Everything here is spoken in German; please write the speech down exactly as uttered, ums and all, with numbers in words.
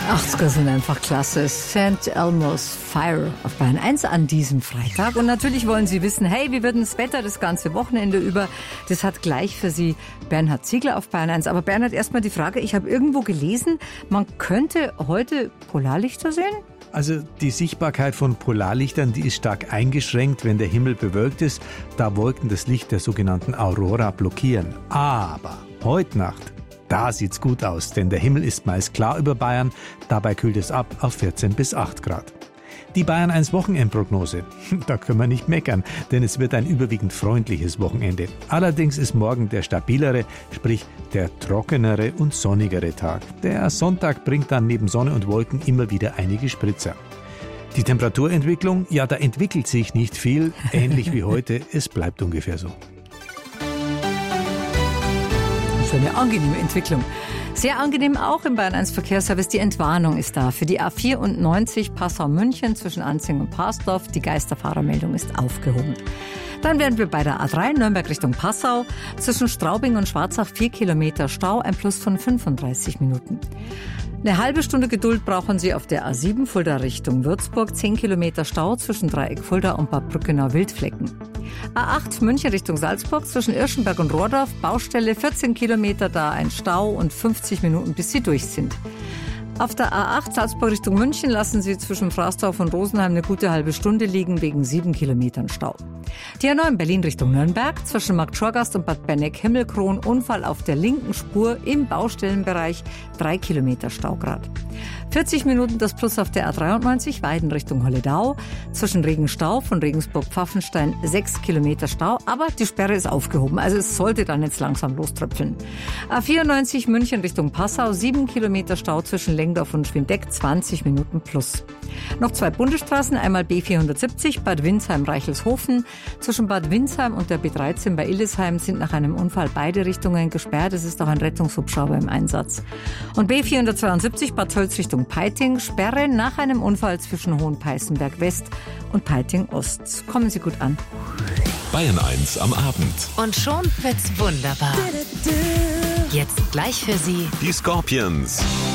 achtziger sind einfach klasse. Saint Elmo's Fire auf Bayern eins an diesem Freitag. Und natürlich wollen Sie wissen, hey, wie wird denn das Wetter das ganze Wochenende über? Das hat gleich für Sie Bernhard Ziegler auf Bayern eins. Aber Bernhard, erstmal die Frage, ich habe irgendwo gelesen, man könnte heute Polarlichter sehen? Also die Sichtbarkeit von Polarlichtern, die ist stark eingeschränkt, wenn der Himmel bewölkt ist, da Wolken das Licht der sogenannten Aurora blockieren. Aber heute Nacht, da sieht's gut aus, denn der Himmel ist meist klar über Bayern, dabei kühlt es ab auf vierzehn bis acht Grad. Die Bayern eins Wochenendprognose, da können wir nicht meckern, denn es wird ein überwiegend freundliches Wochenende. Allerdings ist morgen der stabilere, sprich der trockenere und sonnigere Tag. Der Sonntag bringt dann neben Sonne und Wolken immer wieder einige Spritzer. Die Temperaturentwicklung, ja, da entwickelt sich nicht viel, ähnlich wie heute, es bleibt ungefähr so. Für eine angenehme Entwicklung. Sehr angenehm auch im Bayern eins Verkehrsservice. Die Entwarnung ist da. Für die A vierundneunzig Passau-München zwischen Anzing und Parsdorf. Die Geisterfahrermeldung ist aufgehoben. Dann wären wir bei der A drei Nürnberg Richtung Passau. Zwischen Straubing und Schwarzach vier Kilometer Stau, ein Plus von fünfunddreißig Minuten. Eine halbe Stunde Geduld brauchen Sie auf der A sieben Fulda Richtung Würzburg. zehn Kilometer Stau zwischen Dreieck Fulda und Bad Brückenau-Wildflecken. A acht München Richtung Salzburg zwischen Irschenberg und Rohrdorf. Baustelle vierzehn Kilometer, da ein Stau und fünfzig Minuten, bis Sie durch sind. Auf der A acht Salzburg Richtung München lassen Sie zwischen Fraßdorf und Rosenheim eine gute halbe Stunde liegen wegen sieben Kilometern Stau. Die A neun Berlin Richtung Nürnberg zwischen Markt Schorgast und Bad Berneck-Himmelkron. Unfall auf der linken Spur im Baustellenbereich, drei Kilometer Staugrad. vierzig Minuten das Plus auf der A dreiundneunzig Weiden Richtung Holledau. Zwischen Regenstau von Regensburg-Pfaffenstein sechs Kilometer Stau, aber die Sperre ist aufgehoben, also es sollte dann jetzt langsam loströpfeln. A vierundneunzig München Richtung Passau, sieben Kilometer Stau zwischen Lengdorf und Schwindeck, zwanzig Minuten plus. Noch zwei Bundesstraßen, einmal B vierhundertsiebzig Bad Windsheim-Reichelshofen. Zwischen Bad Windsheim und der B dreizehn bei Illesheim sind nach einem Unfall beide Richtungen gesperrt. Es ist auch ein Rettungshubschrauber im Einsatz. Und B vierhundertzweiundsiebzig Bad Tölz Richtung Peiting, Sperre nach einem Unfall zwischen Hohenpeißenberg West und Peiting Ost. Kommen Sie gut an. Bayern eins am Abend. Und schon wird's wunderbar. Jetzt gleich für Sie Die Scorpions.